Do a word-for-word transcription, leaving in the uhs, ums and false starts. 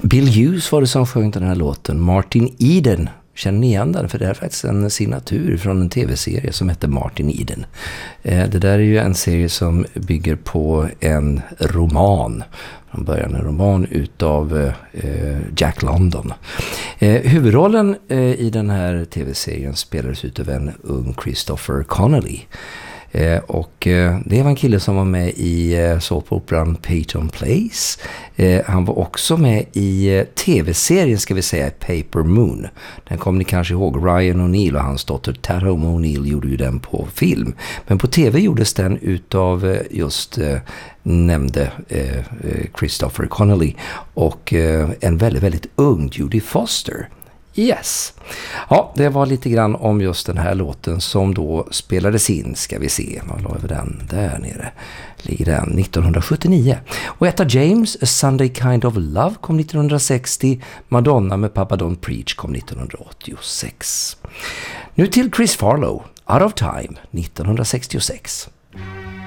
Bill Hughes var det som sjöng den här låten. Martin Eden, känner ni igen den? För det är faktiskt en signatur från en tv-serie som heter Martin Eden. Eh, det där är ju en serie som bygger på en roman. Från början en roman utav eh, Jack London. Eh, huvudrollen eh, i den här tv-serien spelades utav en ung Christopher Connelly. Eh, och eh, det var en kille som var med i eh, såpoperan Peyton Place. Eh, han var också med i eh, tv-serien, ska vi säga, Paper Moon. Den kommer ni kanske ihåg. Ryan O'Neal och hans dotter Tyrone O'Neal gjorde ju den på film. Men på tv gjordes den utav eh, just eh, nämnde eh, Christopher Connelly och eh, en väldigt, väldigt ung Judy Foster. Yes. Ja, det var lite grann om just den här låten som då spelades in, ska vi se. Vad la över den? Där nere ligger den, nittonhundrasjuttionio. Och Etta James, A Sunday Kind of Love kom nittonhundrasextio. Madonna med Papa Don't Preach kom nittonhundraåttiosex. Nu till Chris Farlow, Out of Time, nittonhundrasextiosex.